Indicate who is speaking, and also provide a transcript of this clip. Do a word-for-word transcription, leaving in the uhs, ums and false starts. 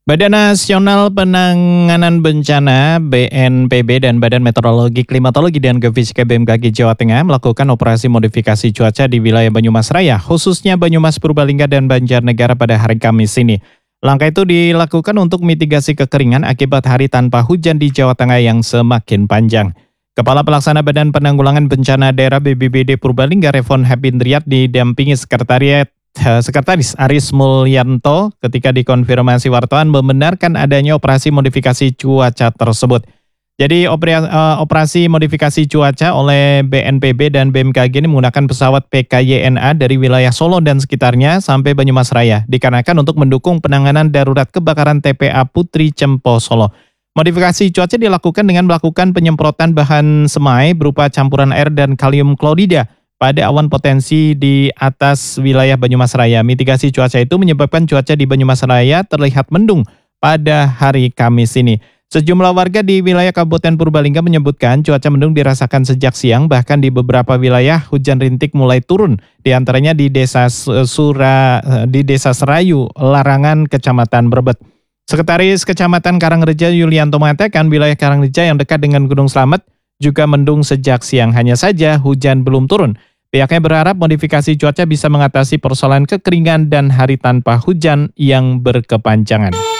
Speaker 1: Badan Nasional Penanganan Bencana B N P B dan Badan Meteorologi, Klimatologi dan Geofisika B M K G Jawa Tengah melakukan operasi modifikasi cuaca di wilayah Banyumas Raya, khususnya Banyumas, Purbalingga, dan Banjarnegara pada hari Kamis ini. Langkah itu dilakukan untuk mitigasi kekeringan akibat hari tanpa hujan di Jawa Tengah yang semakin panjang. Kepala Pelaksana Badan Penanggulangan Bencana Daerah B B B D Purbalingga, Revon Hapindriat, didampingi Sekretariat Sekretaris Aris Mulyanto ketika dikonfirmasi wartawan membenarkan adanya operasi modifikasi cuaca tersebut. Jadi operasi modifikasi cuaca oleh B N P B dan B M K G ini menggunakan pesawat P K Y N A dari wilayah Solo dan sekitarnya sampai Banyumas Raya, dikarenakan untuk mendukung penanganan darurat kebakaran T P A Putri Cempo Solo. Modifikasi cuaca dilakukan dengan melakukan penyemprotan bahan semai berupa campuran air dan kalium klorida pada awan potensi di atas wilayah Banyumas Raya. Mitigasi cuaca itu menyebabkan cuaca di Banyumas Raya terlihat mendung pada hari Kamis ini. Sejumlah warga di wilayah Kabupaten Purbalingga menyebutkan cuaca mendung dirasakan sejak siang, bahkan di beberapa wilayah hujan rintik mulai turun, di antaranya di Desa Sura, di Desa Serayu, Larangan, Kecamatan Brebet. Sekretaris Kecamatan Karangreja Yulianto mengatakan wilayah Karangreja yang dekat dengan Gunung Slamet juga mendung sejak siang, hanya saja hujan belum turun. Pihaknya berharap modifikasi cuaca bisa mengatasi persoalan kekeringan dan hari tanpa hujan yang berkepanjangan.